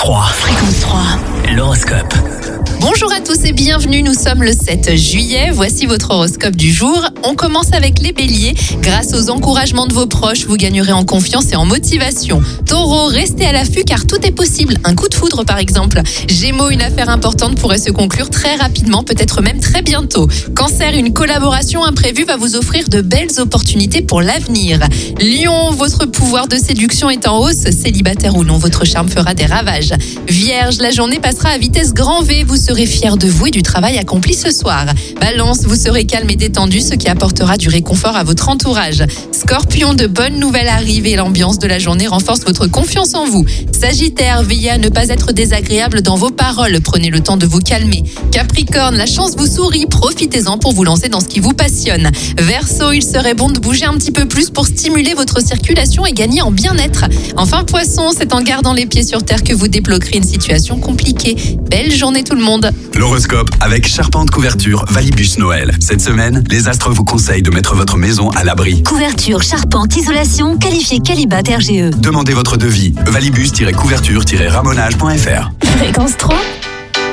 3. Fréquence 3. L'horoscope. Bonjour à tous et bienvenue, nous sommes le 7 juillet, voici votre horoscope du jour. On commence avec les béliers, grâce aux encouragements de vos proches, vous gagnerez en confiance et en motivation. Taureau, restez à l'affût car tout est possible, un coup de foudre par exemple. Gémeaux, une affaire importante pourrait se conclure très rapidement, peut-être même très bientôt. Cancer, une collaboration imprévue va vous offrir de belles opportunités pour l'avenir. Lion, votre pouvoir de séduction est en hausse, célibataire ou non, votre charme fera des ravages. Vierge, la journée passera à vitesse grand V, vous serez fier de vous et du travail accompli ce soir. Balance, vous serez calme et détendu, ce qui apportera du réconfort à votre entourage. Scorpion, de bonnes nouvelles arrivent et l'ambiance de la journée renforce votre confiance en vous. Sagittaire, veillez à ne pas être désagréable dans vos paroles, prenez le temps de vous calmer. Capricorne, la chance vous sourit, profitez-en pour vous lancer dans ce qui vous passionne. Verseau, il serait bon de bouger un petit peu plus pour stimuler votre circulation et gagner en bien-être. Enfin Poisson, c'est en gardant les pieds sur terre que vous débloquerez une situation compliquée. Belle journée tout le monde. L'horoscope avec Charpente Couverture Valibus Noël. Cette semaine, les astres vous conseillent de mettre votre maison à l'abri. Couverture, charpente, isolation, qualifié Qualibat RGE. Demandez votre devis. Valibus-couverture-ramonage.fr. Fréquence 3.